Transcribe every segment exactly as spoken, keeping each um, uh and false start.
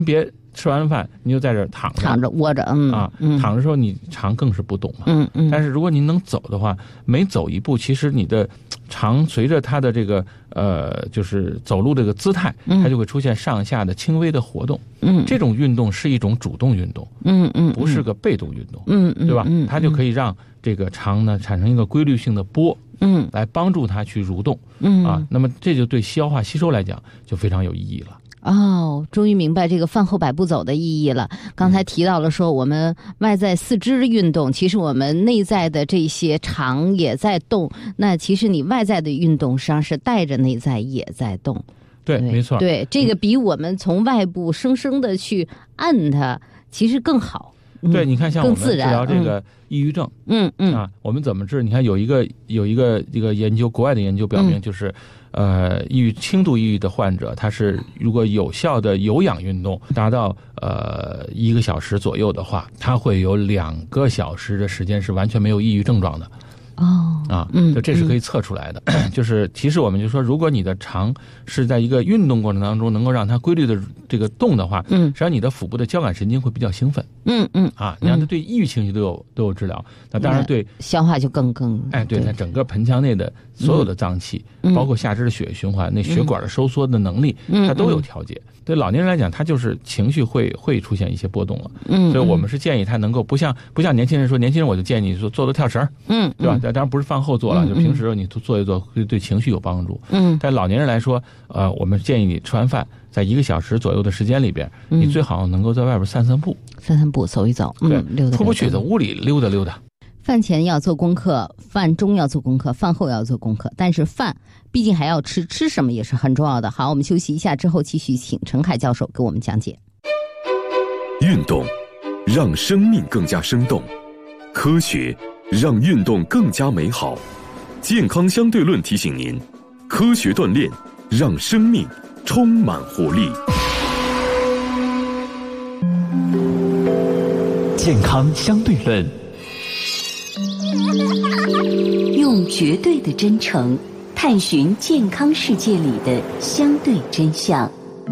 别吃完饭你就在这儿躺着躺着窝着，嗯啊， 嗯躺着的时候你肠更是不动嘛， 嗯嗯。 但是如果您能走的话，每走一步，其实你的肠随着它的这个呃，就是走路这个姿态，它就会出现上下的轻微的活动。嗯，这种运动是一种主动运动， 嗯嗯， 不是个被动运动， 嗯嗯， 对吧？ 嗯， 它就可以让这个肠呢产生一个规律性的波，嗯，来帮助它去蠕动，嗯啊，那么这就对消化吸收来讲就非常有意义了。 哦，终于明白这个饭后百步走的意义了。刚才提到了说，我们外在四肢运动，其实我们内在的这些肠也在动。那其实你外在的运动，实际上是带着内在也在动。 对，对没错。 对，这个比我们从外部生生的去按它，其实更好。 对，你看，像我们治疗这个抑郁症， 嗯嗯啊，我们怎么治？你看有一个有一个这个研究，国外的研究表明，就是。呃，抑郁轻度抑郁的患者，他是如果有效的有氧运动达到呃一个小时左右的话，他会有两个小时的时间是完全没有抑郁症状的。 哦， 啊，就这是可以测出来的。嗯、就是其实我们就说，如果你的肠是在一个运动过程当中能够让它规律的这个动的话，嗯，实际上你的腹部的交感神经会比较兴奋。嗯嗯，啊，你让它对抑郁情绪都有都有治疗，那当然对消化就更更哎，对，它整个盆腔内的所有的脏器，嗯、包括下肢的血液循环、那血管的收缩的能力，嗯、它都有调节。对老年人来讲，他就是情绪会会出现一些波动了，嗯，所以我们是建议他能够不像不像年轻人说，年轻人我就建议你说做做跳绳，嗯，对吧？当然不是饭后做了，就平时你做一做会对情绪有帮助，嗯。但老年人来说，呃，我们建议你吃完饭，在一个小时左右的时间里边，你最好能够在外边散散步， 散散步，走一走， 对， 嗯，溜达出不去，在屋里溜达溜达。 饭前要做功课，饭中要做功课，饭后要做功课，但是饭毕竟还要吃，吃什么也是很重要的。好，我们休息一下之后继续请陈凯教授给我们讲解。 运动让生命更加生动，科学让运动更加美好。健康相对论提醒您，科学锻炼让生命充满活力。 健康相对论， 用绝对的真诚探寻健康世界里的相对真相。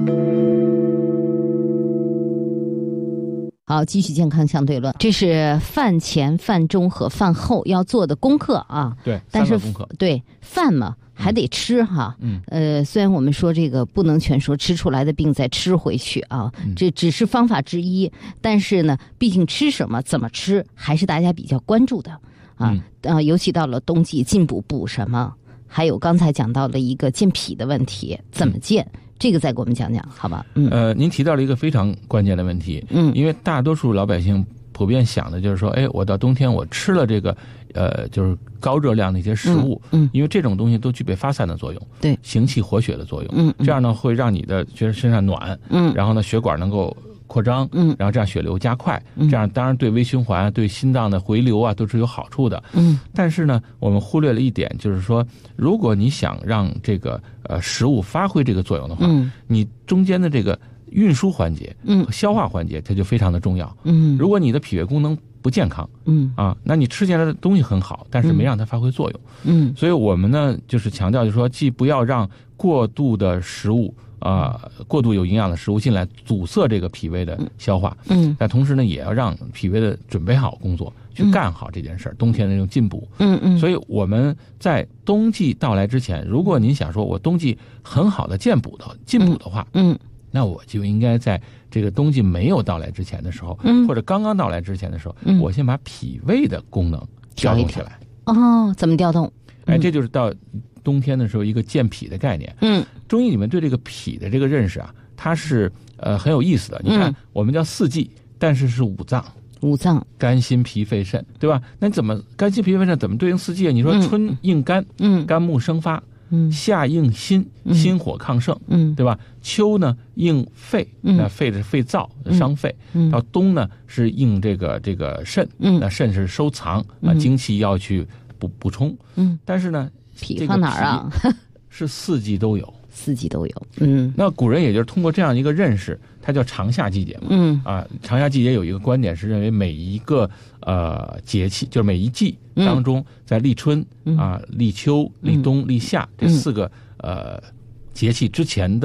好，继续健康相对论，这是饭前、饭中和饭后要做的功课啊。 对， 但是功课对饭嘛还得吃哈。嗯，呃，虽然我们说这个不能全说吃出来的病再吃回去啊，嗯、这只是方法之一，但是呢，毕竟吃什么、怎么吃，还是大家比较关注的啊。嗯、呃，尤其到了冬季，进补补什么？还有刚才讲到了一个健脾的问题，怎么健？嗯这个再给我们讲讲，好吧？嗯， 呃，您提到了一个非常关键的问题，嗯，因为大多数老百姓普遍想的就是说，哎，我到冬天我吃了这个，呃，就是高热量的一些食物，嗯，嗯因为这种东西都具备发散的作用，对，行气活血的作用，嗯，这样呢会让你的觉得身上暖，嗯，然后呢血管能够扩张，嗯，然后这样血流加快，嗯，这样当然对微循环、对心脏的回流啊都是有好处的，嗯，但是呢，我们忽略了一点，就是说，如果你想让这个呃食物发挥这个作用的话，嗯，你中间的这个运输环节，嗯，和消化环节，它就非常的重要，嗯，如果你的脾胃功能不健康，嗯啊，那你吃进来的东西很好，但是没让它发挥作用，嗯，所以我们呢就是强调，就是说，既不要让过度的食物。啊、呃，过度有营养的食物进来阻塞这个脾胃的消化，嗯，但同时呢，也要让脾胃的准备好工作，去干好这件事儿。嗯、冬天的那种进补，嗯嗯，所以我们在冬季到来之前，如果您想说我冬季很好的健补的进补的话，嗯，嗯那我就应该在这个冬季没有到来之前的时候，嗯，或者刚刚到来之前的时候，嗯，我先把脾胃的功能调动起来。 哦，怎么调动？ 哎，这就是到冬天的时候一个健脾的概念。嗯，中医里面对这个脾的这个认识啊，它是呃很有意思的。你看，嗯、我们叫四季，但是是五脏。 五脏， 肝、心、脾、肺、肾，对吧？那你怎么肝、心、脾、肺、肾怎么对应四季啊？你说春应肝，嗯，肝木生发，嗯，夏应心，心火亢盛，嗯，对吧？秋呢应肺，那肺是肺燥，伤肺。嗯，到冬呢是应这个这个肾，嗯，那肾是收藏啊，精气要去补补充。嗯，但是呢。 脾放哪儿啊？ 是四季都有， 四季都有。嗯， 那古人也就是通过这样一个认识，它叫长夏季节嘛。嗯啊，长夏季节有一个观点是认为每一个呃节气，就是每一季当中，在立春、啊、立秋、立冬、立夏这四个呃节气之前的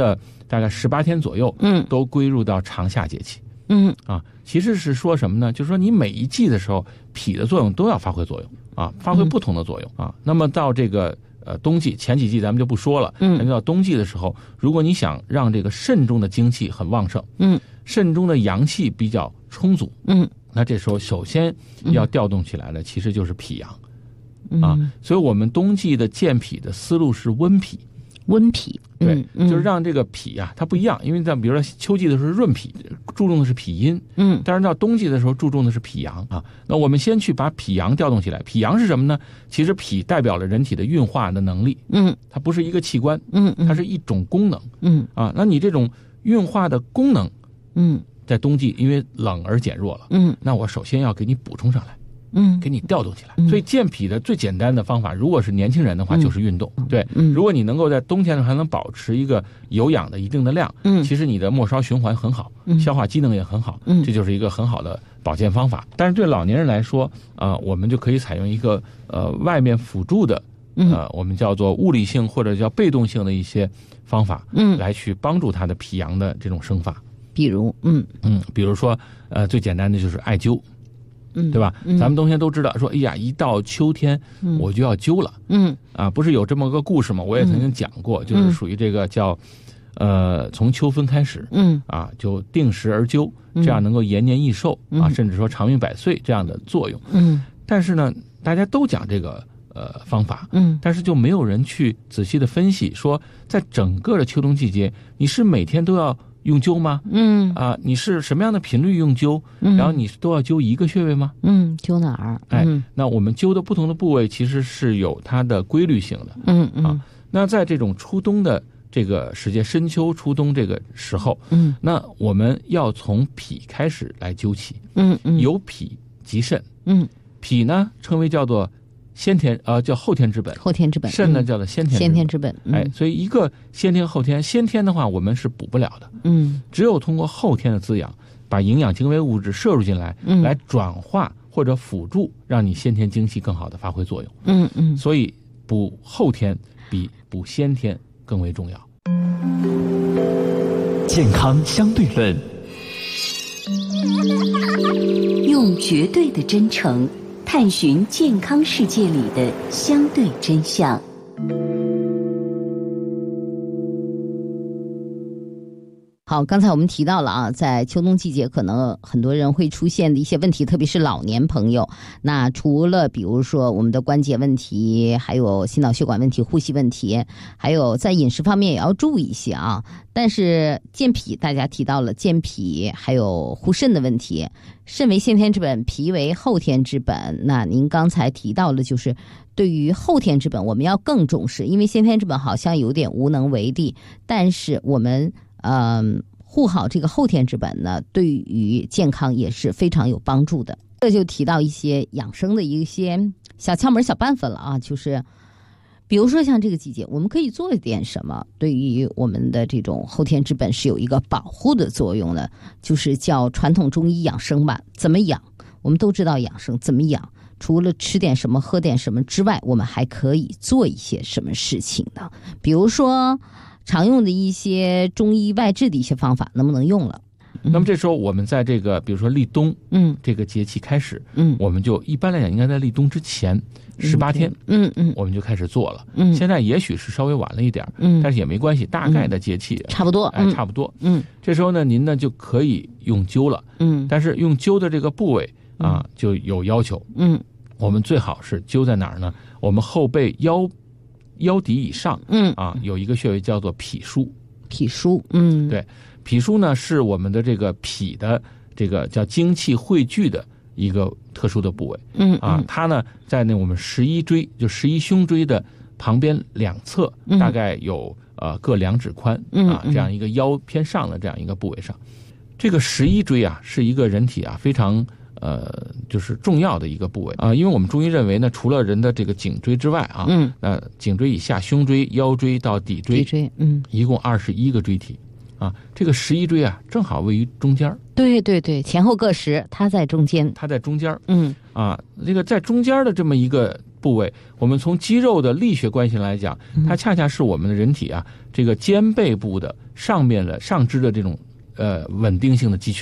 大概十八天左右， 嗯， 都归入到长夏节气。 嗯啊，其实是说什么呢？就是说你每一季的时候，脾的作用都要发挥作用啊，发挥不同的作用啊。那么到这个呃冬季，前几季咱们就不说了，嗯，咱就到冬季的时候，如果你想让这个肾中的精气很旺盛， 嗯， 肾中的阳气比较充足， 嗯， 那这时候首先要调动起来的其实就是脾阳。 嗯、 啊，所以我们冬季的健脾的思路是温脾， 温脾， 对， 嗯、 就是让这个脾啊，它不一样，因为在比如说秋季的时候润脾，注重的是脾阴， 嗯， 但是到冬季的时候注重的是脾阳啊。那我们先去把脾阳调动起来，脾阳是什么呢？其实脾代表了人体的运化的能力， 嗯， 它不是一个器官， 嗯， 它是一种功能， 嗯啊，那你这种运化的功能， 嗯， 在冬季因为冷而减弱了， 嗯， 那我首先要给你补充上来。 嗯， 给你调动起来。所以健脾的最简单的方法，如果是年轻人的话，就是运动。对，如果你能够在冬天还能保持一个有氧的一定的量，嗯，其实你的末梢循环很好，消化机能也很好，嗯，这就是一个很好的保健方法。但是对老年人来说，啊、呃，我们就可以采用一个呃外面辅助的，呃，我们叫做物理性或者叫被动性的一些方法，嗯，来去帮助他的脾阳的这种生发。 比如，嗯嗯，比如说，呃，最简单的就是艾灸。 嗯， 对吧？嗯、咱们冬天都知道，说哎呀，一到秋天我就要灸了。嗯，啊，不是有这么个故事吗？我也曾经讲过，嗯、就是属于这个叫，呃，从秋分开始，嗯，啊，就定时而灸，这样能够延年益寿、嗯、啊，甚至说长命百岁这样的作用。嗯，但是呢，大家都讲这个呃方法，嗯，但是就没有人去仔细的分析，说在整个的秋冬季节，你是每天都要用灸吗？嗯啊，你是什么样的频率用灸？嗯，然后你都要灸一个穴位吗？ 嗯，灸哪儿？ 哎，那我们灸的不同的部位其实是有它的规律性的。嗯嗯啊，那在这种初冬的这个时间，深秋初冬这个时候，嗯，那我们要从脾开始来灸起。嗯嗯，由脾及肾。嗯，脾呢称为叫做先天呃叫后天之本， 后天之本。 肾呢叫做先天先天之本。 嗯、哎，所以一个先天后天，先天的话我们是补不了的。嗯，只有通过后天的滋养，把营养精微物质摄入进来，嗯，来转化或者辅助，让你先天精气更好的发挥作用。嗯嗯，所以补后天比补先天更为重要。 健康相对论， 用绝对的真诚探寻健康世界里的相对真相。 好，刚才我们提到了啊，在秋冬季节可能很多人会出现的一些问题，特别是老年朋友。那除了比如说我们的关节问题，还有心脑血管问题、呼吸问题，还有在饮食方面也要注意一些啊。但是健脾，大家提到了健脾，还有护肾的问题。肾为先天之本，脾为后天之本。那您刚才提到了，就是对于后天之本，我们要更重视，因为先天之本好像有点无能为力，但是我们嗯，护好这个后天之本呢，对于健康也是非常有帮助的。这就提到一些养生的一些小窍门、小办法了啊，就是比如说像这个季节，我们可以做一点什么，对于我们的这种后天之本是有一个保护的作用的，就是叫传统中医养生吧。怎么养？我们都知道养生怎么养，除了吃点什么、喝点什么之外，我们还可以做一些什么事情呢？比如说常用的一些中医外治的一些方法能不能用了？ 嗯、那么这时候我们在这个比如说立冬，嗯，这个节气开始，嗯，我们就一般来讲应该在立冬之前十八天，嗯嗯，我们就开始做了。嗯，现在也许是稍微晚了一点，嗯，但是也没关系，大概的节气、嗯、 差不多， 哎，差不多。嗯，这时候呢，您呢就可以用灸了。嗯，但是用灸的这个部位啊、嗯、就有要求。嗯，我们最好是灸在哪儿呢？我们后背腰。腰底以上，嗯啊，有一个穴位叫做脾腧。 脾腧，嗯， 对，脾腧呢是我们的这个脾的这个叫精气汇聚的一个特殊的部位，嗯啊，它呢在那我们十一椎，就十一胸椎的旁边两侧，嗯、大概有呃各两指宽，嗯啊，这样一个腰偏上的这样一个部位上，这个十一椎啊是一个人体啊非常。呃，就是重要的一个部位啊、呃，因为我们中医认为呢，除了人的这个颈椎之外啊，嗯，那颈椎以下，胸椎、腰椎到骶椎， 骶椎，嗯， 一共二十一个椎体，啊，这个十一椎啊，正好位于中间。 对对对，前后各十，它在中间， 它在中间，嗯，啊，这个在中间的这么一个部位，我们从肌肉的力学关系来讲，它恰恰是我们的人体啊这个肩背部的上面的上肢的这种呃稳定性的肌群。